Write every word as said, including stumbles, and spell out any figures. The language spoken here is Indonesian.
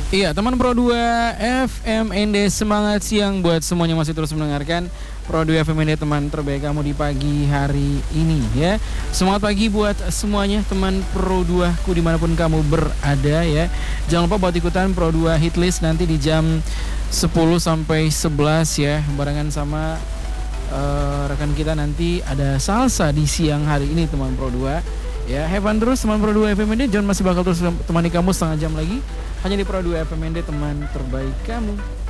Iya, teman Pro dua F M N D, semangat siang buat semuanya masih terus mendengarkan Pro dua F M N D, teman terbaik kamu di pagi hari ini ya. Semangat pagi buat semuanya teman Pro dua ku dimanapun kamu berada ya. Jangan lupa buat ikutan Pro dua Hitlist nanti di jam sepuluh sampai sebelas ya, barengan sama uh, rekan kita. Nanti ada salsa di siang hari ini teman Pro dua ya. Have fun terus teman Pro dua F M N D. John masih bakal terus temani kamu setengah jam lagi hanya di Pro dua F M N D, teman terbaik kamu.